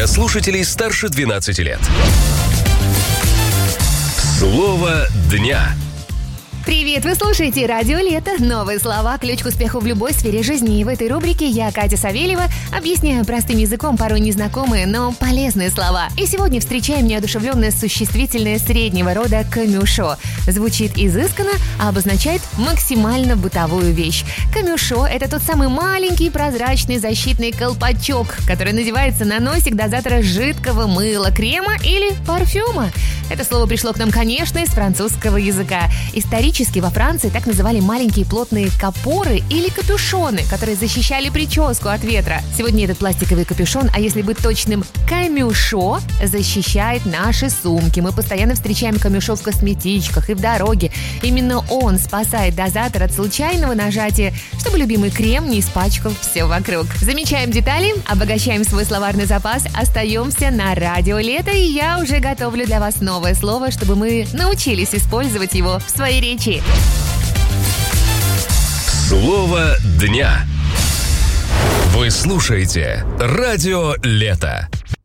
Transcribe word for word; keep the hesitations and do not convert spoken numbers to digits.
слушателей старше двенадцати лет. Слово дня. Привет! Вы слушаете «Радио Лето». Новые слова, ключ к успеху в любой сфере жизни. И в этой рубрике я, Катя Савельева, объясняю простым языком порой незнакомые, но полезные слова. И сегодня встречаем неодушевленное существительное среднего рода «камюшо». Звучит изысканно, а обозначает максимально бытовую вещь. Камюшо – это тот самый маленький прозрачный защитный колпачок, который надевается на носик дозатора жидкого мыла, крема или парфюма. Это слово пришло к нам, конечно, из французского языка. Исторически во Франции так называли маленькие плотные капоры или капюшоны, которые защищали прическу от ветра. Сегодня этот пластиковый капюшон, а если быть точным, камюшо, защищает наши сумки. Мы постоянно встречаем камюшо в косметичках и в дороге. Именно он спасает дозатор от случайного нажатия, чтобы любимый крем не испачкал все вокруг. Замечаем детали, обогащаем свой словарный запас, остаемся на радио Лето, и я уже готовлю для вас новое слово, чтобы мы научились использовать его в своей речи. Слово дня. Вы слушаете «Радио Лето».